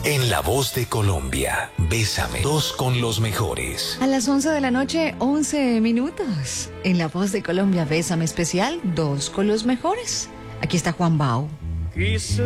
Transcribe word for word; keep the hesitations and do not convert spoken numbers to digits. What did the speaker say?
En La Voz de Colombia, Bésame, dos con los mejores. A las once de la noche, once minutos. En La Voz de Colombia, Bésame especial, dos con los mejores. Aquí está Juan Bao.